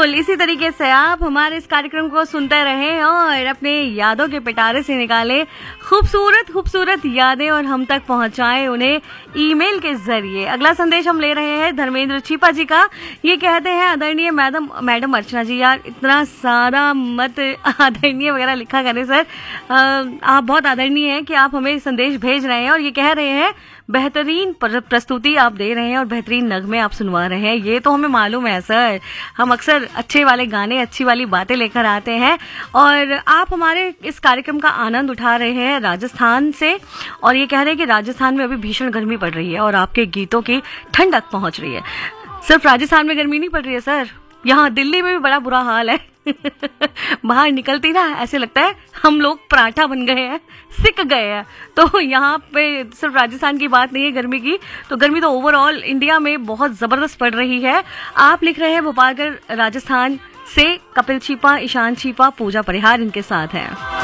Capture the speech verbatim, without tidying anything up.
बिल्कुल इसी तरीके से आप हमारे इस कार्यक्रम को सुनते रहें और अपने यादों के पिटारे से निकाले खूबसूरत खूबसूरत यादें और हम तक पहुंचाएं उन्हें ईमेल के जरिए। अगला संदेश हम ले रहे हैं धर्मेंद्र चीपा जी का। ये कहते हैं, आदरणीय मैडम मैडम अर्चना जी, यार इतना सारा मत आदरणीय वगैरह लिखा करें सर। आप बहुत आदरणीय हैं कि आप हमें संदेश भेज रहे हैं और ये कह रहे हैं बेहतरीन प्रस्तुति आप दे रहे हैं और बेहतरीन नगमे आप सुनवा रहे हैं। ये तो हमें मालूम है सर, हम अक्सर अच्छे वाले गाने अच्छी वाली बातें लेकर आते हैं और आप हमारे इस कार्यक्रम का आनंद उठा रहे हैं राजस्थान से। और ये कह रहे हैं कि राजस्थान में अभी भीषण गर्मी पड़ रही है और आपके गीतों की ठंडक पहुंच रही है। सिर्फ राजस्थान में गर्मी नहीं पड़ रही है सर, यहाँ दिल्ली में भी बड़ा बुरा हाल है। बाहर निकलती ना ऐसे लगता है हम लोग पराठा बन गए हैं, सिक गए हैं। तो यहाँ पे सिर्फ राजस्थान की बात नहीं है गर्मी की, तो गर्मी तो ओवरऑल इंडिया में बहुत जबरदस्त पड़ रही है। आप लिख रहे हैं भोपालगढ़ राजस्थान से कपिल चीपा, ईशान चीपा, पूजा परिहार इनके साथ हैं।